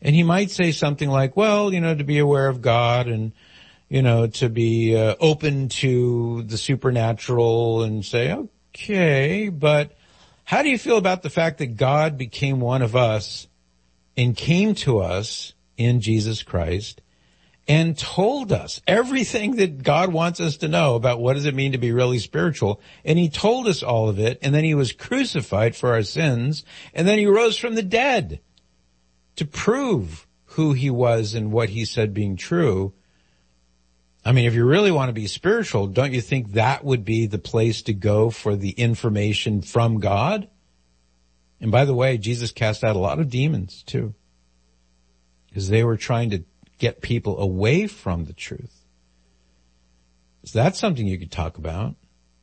And he might say something like, well, to be aware of God and, to be open to the supernatural, and say, okay, but how do you feel about the fact that God became one of us and came to us in Jesus Christ and told us everything that God wants us to know about what does it mean to be really spiritual? And he told us all of it, and then he was crucified for our sins, and then he rose from the dead to prove who he was and what he said being true. I mean, if you really want to be spiritual, don't you think that would be the place to go for the information from God? And by the way, Jesus cast out a lot of demons too, because they were trying to get people away from the truth. So that's something you could talk about.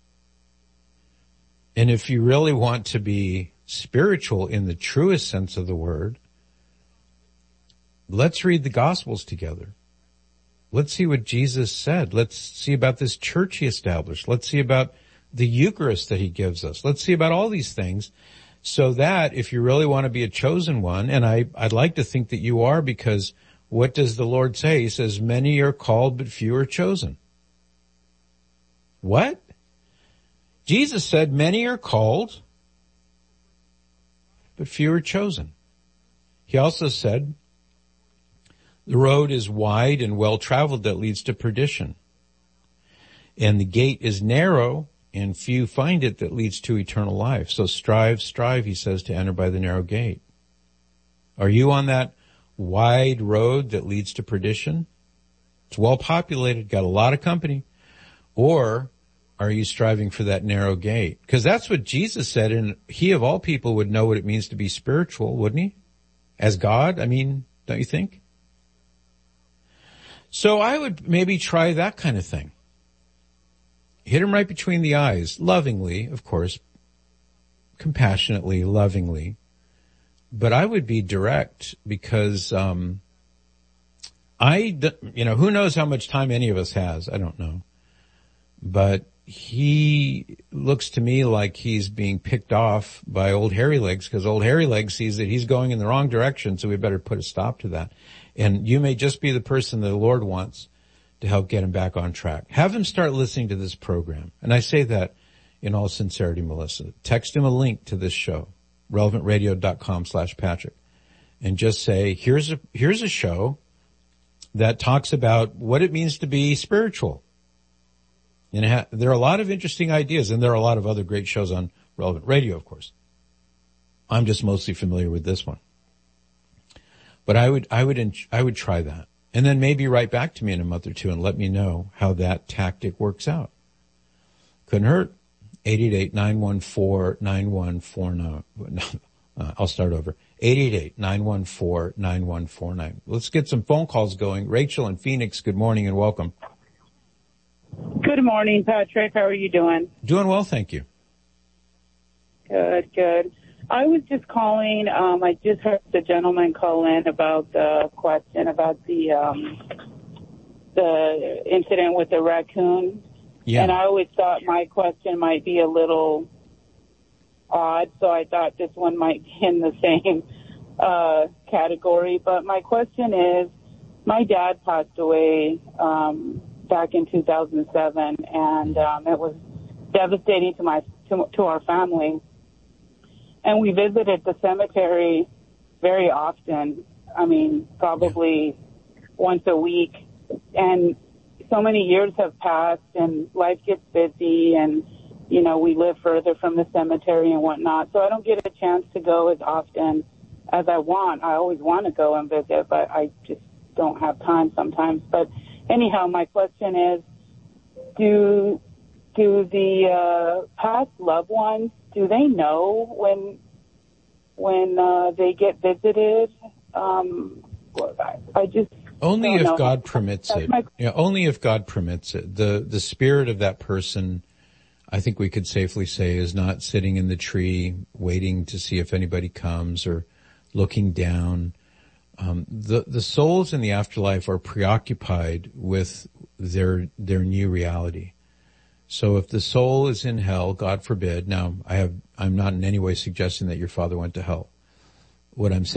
And if you really want to be spiritual in the truest sense of the word, let's read the Gospels together. Let's see what Jesus said. Let's see about this church he established. Let's see about the Eucharist that he gives us. Let's see about all these things, so that if you really want to be a chosen one, and I'd like to think that you are, because what does the Lord say? He says, many are called, but few are chosen. What? Jesus said, many are called, but few are chosen. He also said, the road is wide and well-traveled that leads to perdition, and the gate is narrow and few find it that leads to eternal life. So strive, he says, to enter by the narrow gate. Are you on that wide road that leads to perdition? It's well populated, got a lot of company. Or are you striving for that narrow gate? Because that's what Jesus said, and he of all people would know what it means to be spiritual, wouldn't he? As God, don't you think? So I would maybe try that kind of thing. Hit him right between the eyes, lovingly, of course, compassionately, lovingly. But I would be direct, because who knows how much time any of us has? I don't know. But he looks to me like he's being picked off by old Hairy Legs, because old Hairy Legs sees that he's going in the wrong direction, so we better put a stop to that. And you may just be the person that the Lord wants to help get him back on track. Have him start listening to this program. And I say that in all sincerity, Melissa. Text him a link to this show, relevantradio.com/Patrick, and just say, here's a show that talks about what it means to be spiritual. And there are a lot of interesting ideas, and there are a lot of other great shows on Relevant Radio, of course. I'm just mostly familiar with this one. But I would try that. And then maybe write back to me in a month or two and let me know how that tactic works out. Couldn't hurt. 888-914-9149. I'll start over. 888-914-9149. Let's get some phone calls going. Rachel in Phoenix, good morning and welcome. Good morning, Patrick. How are you doing? Doing well, thank you. Good. I was just calling. I just heard the gentleman call in about the question about the incident with the raccoon. Yeah. And I always thought my question might be a little odd, so I thought this one might be in the same category. But my question is, my dad passed away back in 2007, and it was devastating to our family. And we visited the cemetery very often. Probably once a week. And so many years have passed, and life gets busy, and, we live further from the cemetery and whatnot. So I don't get a chance to go as often as I want. I always want to go and visit, but I just don't have time sometimes. But anyhow, my question is, do the past loved ones, do they know when they get visited? I just only if God permits it. Only if God permits it. The spirit of that person, I think we could safely say, is not sitting in the tree waiting to see if anybody comes or looking down. The souls in the afterlife are preoccupied with their new reality. So if the soul is in hell, God forbid, now I'm not in any way suggesting that your father went to hell. What I'm saying